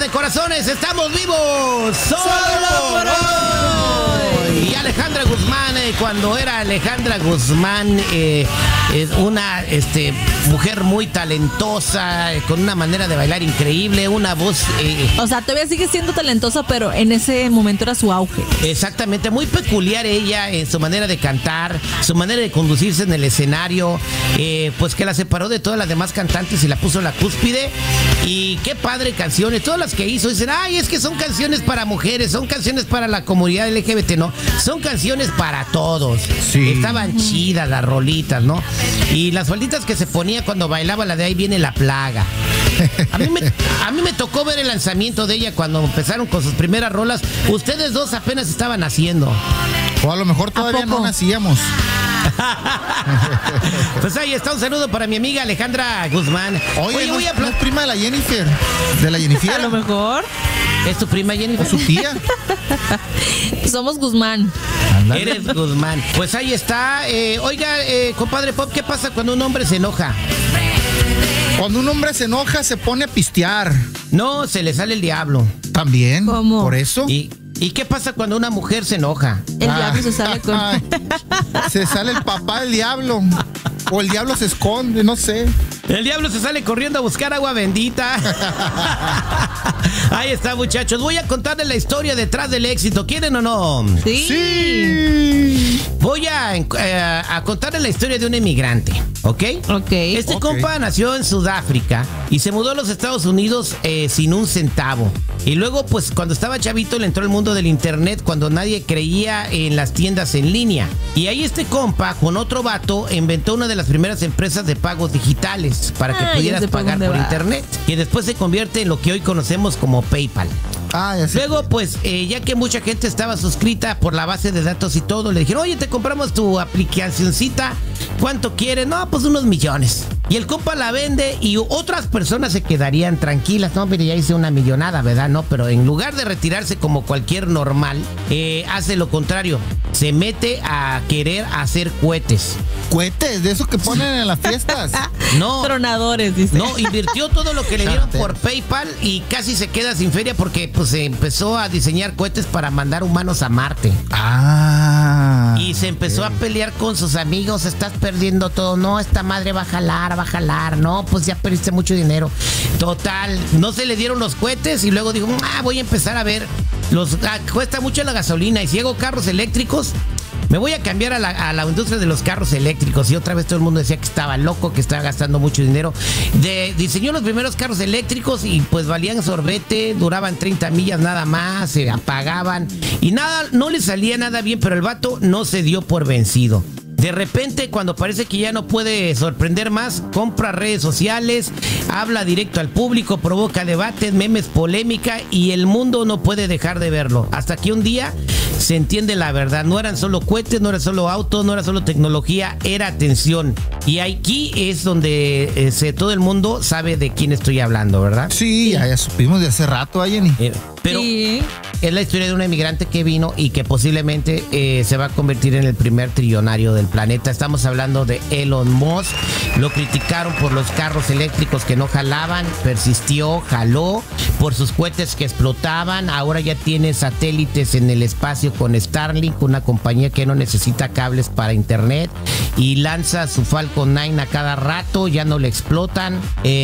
de corazones, estamos vivos solo por hoy. Y Alejandra Guzmán, cuando era Alejandra Guzmán, es una mujer muy talentosa, con una manera de bailar increíble, una voz... O sea, todavía sigue siendo talentosa, pero en ese momento era su auge. Exactamente, muy peculiar ella en su manera de cantar, su manera de conducirse en el escenario, pues que la separó de todas las demás cantantes y la puso en la cúspide. Y qué padre canciones, todas las que hizo dicen, ay, es que son canciones para mujeres, son canciones para la comunidad LGBT, no, son canciones para todos. Sí. Estaban chidas las rolitas, ¿no? Y las falditas que se ponía cuando bailaba la de Ahí Viene la Plaga. A mí me tocó ver el lanzamiento de ella cuando empezaron con sus primeras rolas. Ustedes dos apenas estaban haciendo. O a lo mejor todavía no nacíamos. Pues ahí está, un saludo para mi amiga Alejandra Guzmán. Oye, ¿no es prima de la Jennifer? ¿De la Jennifer? A lo mejor. ¿Es tu prima Jennifer? ¿O su tía? Somos Guzmán. Ándale. Eres Guzmán. Pues ahí está. Oiga, compadre Pop, ¿qué pasa cuando un hombre se enoja? Cuando un hombre se enoja, se pone a pistear. No, se le sale el diablo. También. ¿Cómo? Por eso. ¿Y qué pasa cuando una mujer se enoja? El diablo se sale con... Se sale el papá del diablo. O el diablo se esconde, no sé. El diablo se sale corriendo a buscar agua bendita. Ahí está, muchachos. Voy a contarles la historia detrás del éxito. ¿Quieren o no? Sí. Voy a contarles la historia de un emigrante, ¿ok? Ok. Compa nació en Sudáfrica y se mudó a los Estados Unidos sin un centavo. Y luego, pues, cuando estaba chavito, le entró al mundo del internet cuando nadie creía en las tiendas en línea. Y ahí compa, con otro vato, inventó una de las primeras empresas de pagos digitales para que pudieras pagar por internet. Que después se convierte en lo que hoy conocemos como PayPal. Luego, pues, ya que mucha gente estaba suscrita por la base de datos y todo, le dijeron, oye, te compramos tu aplicacioncita, ¿cuánto quieres? No, pues unos millones. Y el compa la vende y otras personas se quedarían tranquilas. No, mire, ya hice una millonada, ¿verdad? No, pero en lugar de retirarse como cualquier normal, hace lo contrario. Se mete a querer hacer cohetes. ¿Cohetes? ¿De esos que ponen en las fiestas? No. Tronadores, dice. No, invirtió todo lo que le dieron por PayPal y casi se queda sin feria porque pues empezó a diseñar cohetes para mandar humanos a Marte. Y se empezó a pelear con sus amigos. Estás perdiendo todo. No, esta madre va a jalar. No, pues ya perdiste mucho dinero. Total, no se le dieron los cohetes y luego dijo, voy a empezar a ver. Cuesta mucho la gasolina y si hago carros eléctricos, me voy a cambiar a la industria de los carros eléctricos. Y otra vez todo el mundo decía que estaba loco, que estaba gastando mucho dinero. Diseñó los primeros carros eléctricos y pues valían sorbete, duraban 30 millas nada más, se apagaban y nada, no le salía nada bien, pero el vato no se dio por vencido. De repente, cuando parece que ya no puede sorprender más, compra redes sociales, habla directo al público, provoca debates, memes, polémica y el mundo no puede dejar de verlo. Hasta que un día se entiende la verdad. No eran solo cohetes, no era solo autos, no era solo tecnología, era atención. Y aquí es donde todo el mundo sabe de quién estoy hablando, ¿verdad? Sí, ya supimos de hace rato, Jenny. Pero sí. Es la historia de un emigrante que vino y que posiblemente se va a convertir en el primer trillonario del planeta. Estamos hablando de Elon Musk. Lo criticaron por los carros eléctricos que no jalaban, persistió, jaló, por sus cohetes que explotaban. Ahora ya tiene satélites en el espacio con Starlink, una compañía que no necesita cables para internet, y lanza su Falcon 9 a cada rato, ya no le explotan.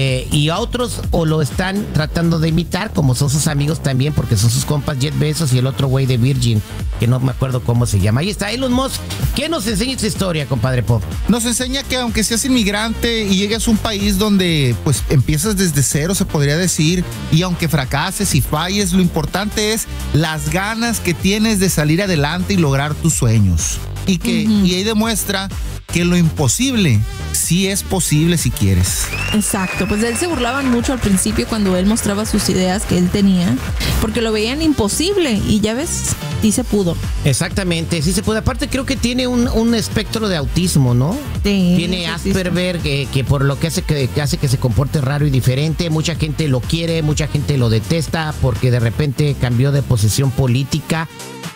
Y a otros o lo están tratando de imitar, como son sus amigos también, porque son sus compas Jeff Bezos y el otro güey de Virgin, que no me acuerdo cómo se llama. Ahí está Elon Musk. ¿Qué nos enseña esta historia, compadre Pop? Nos enseña que aunque seas inmigrante y llegues a un país donde pues empiezas desde cero, se podría decir, y aunque fracases y falles, lo importante es las ganas que tienes de salir adelante y lograr tus sueños. Y ahí demuestra que lo imposible sí es posible si quieres. Exacto, pues de él se burlaban mucho al principio cuando él mostraba sus ideas que él tenía, porque lo veían imposible y ya ves, sí se pudo. Exactamente, sí se puede. Aparte creo que tiene un espectro de autismo, ¿no? Sí, tiene Asperger, que por lo que hace que se comporte raro y diferente. Mucha gente lo quiere, mucha gente lo detesta porque de repente cambió de posición política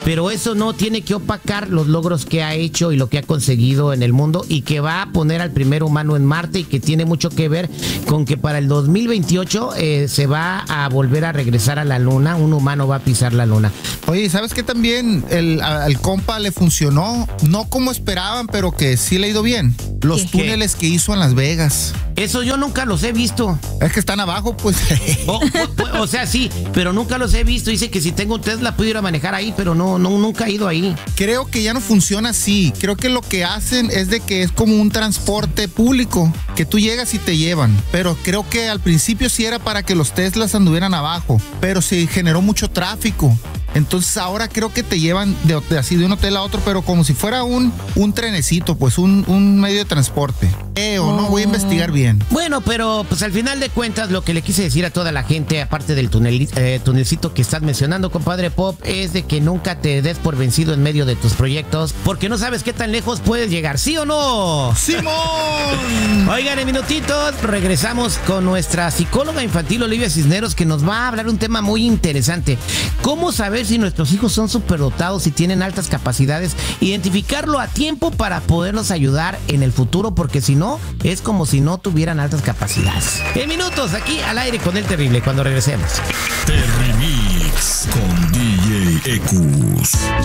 pero eso no tiene que opacar los logros que ha hecho y lo que ha conseguido en el mundo y que va a poner al primer humano en Marte y que tiene mucho que ver con que para el 2028 se va a volver a regresar a la Luna, un humano va a pisar la Luna. Oye, ¿sabes qué también al compa le funcionó? No como esperaban, pero que sí le ha ido bien. Los túneles que hizo en Las Vegas. Eso yo nunca los he visto. Es que están abajo, pues. O sea, sí, pero nunca los he visto. Dice que si tengo un Tesla puedo ir a manejar ahí, pero nunca he ido ahí. Creo que ya no funciona así. Creo que lo que hacen es de que es como un transporte público, que tú llegas y te llevan. Pero creo que al principio sí era para que los Teslas anduvieran abajo, pero se generó mucho tráfico. Entonces ahora creo que te llevan así de un hotel a otro, pero como si fuera un trenecito, pues un medio de transporte. No voy a investigar bien. Bueno, pero pues al final de cuentas lo que le quise decir a toda la gente, aparte del tunelcito que estás mencionando, compadre Pop, es de que nunca te des por vencido en medio de tus proyectos, porque no sabes qué tan lejos puedes llegar, ¿sí o no? ¡Simón! Oigan, en minutitos regresamos con nuestra psicóloga infantil Olivia Cisneros, que nos va a hablar un tema muy interesante. ¿Cómo saber si nuestros hijos son superdotados y tienen altas capacidades? Identificarlo a tiempo para poderlos ayudar en el futuro, porque si no, es como si no tuvieran altas capacidades. En minutos, aquí al aire con El Terrible, cuando regresemos. Terrimix con DJ Ecus.